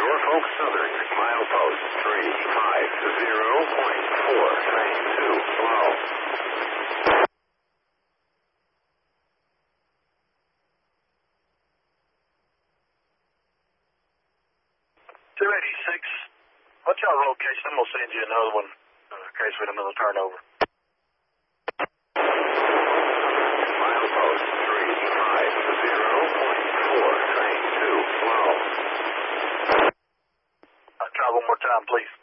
Norfolk Southern, milepost 350.4, train 2, slow. 286. What's your location? I'm going to send you another one in case we have another turnover. Milepost 350.4, train 2, slow. Try one more time, please.